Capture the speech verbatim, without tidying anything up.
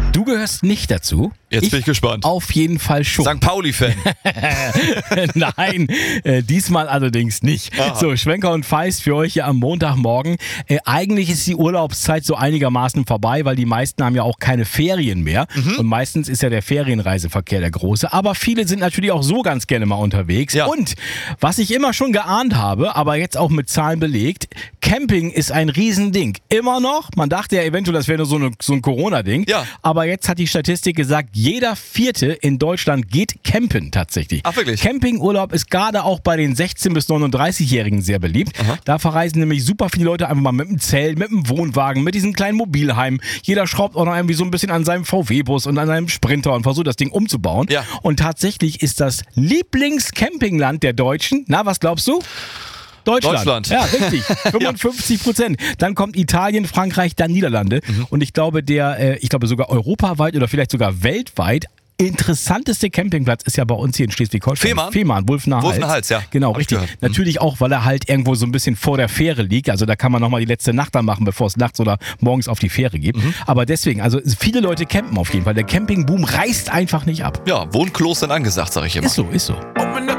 Du gehörst nicht dazu. Jetzt ich bin ich gespannt. Auf jeden Fall schon. Sankt Pauli-Fan. Nein, äh, diesmal allerdings nicht. Aha. So, Schwenker und Feist für euch hier am Montagmorgen. Äh, eigentlich ist die Urlaubszeit so einigermaßen vorbei, weil die meisten haben ja auch keine Ferien mehr. Mhm. Und meistens ist ja der Ferienreiseverkehr der große. Aber viele sind natürlich auch so ganz gerne mal unterwegs. Ja. Und was ich immer schon geahnt habe, aber jetzt auch mit Zahlen belegt, Camping ist ein Riesending. Immer noch. Man dachte ja eventuell, das wäre nur so, eine, so ein Corona-Ding. Ja. Aber jetzt hat die Statistik gesagt, jeder Vierte in Deutschland geht campen tatsächlich. Ach wirklich? Campingurlaub ist gerade auch bei den sechzehn- bis neununddreißigjährigen sehr beliebt. Aha. Da verreisen nämlich super viele Leute einfach mal mit dem Zelt, mit dem Wohnwagen, mit diesem kleinen Mobilheim. Jeder schraubt auch noch irgendwie so ein bisschen an seinem V W-Bus und an seinem Sprinter und versucht das Ding umzubauen. Ja. Und tatsächlich ist das Lieblingscampingland der Deutschen, na, was glaubst du? Deutschland. Deutschland. Ja, richtig. fünfundfünfzig Prozent. Dann kommt Italien, Frankreich, dann Niederlande. Mhm. Und ich glaube, der, äh, ich glaube sogar europaweit oder vielleicht sogar weltweit interessanteste Campingplatz ist ja bei uns hier in Schleswig-Holstein. Fehmarn? Fehmarn, Wulfener Hals. Hals, ja. Genau, Hab richtig. ich gehört. Natürlich auch, weil er halt irgendwo so ein bisschen vor der Fähre liegt. Also da kann man nochmal die letzte Nacht dann machen, bevor es nachts oder morgens auf die Fähre geht. Mhm. Aber deswegen, also viele Leute campen auf jeden Fall. Der Campingboom reißt einfach nicht ab. Ja, Wohnklos sind angesagt, sag ich immer. Ist so, ist so. Open the